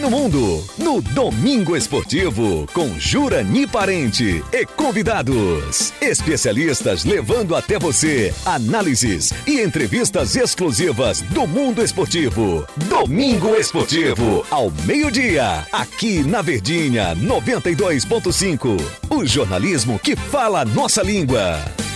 do mundo, no Domingo Esportivo, com Jurani Parente e convidados. Especialistas levando até você análises e entrevistas exclusivas do mundo esportivo. Domingo Esportivo, ao meio-dia, aqui na Verdinha 92.5. O jornalismo que fala a nossa língua.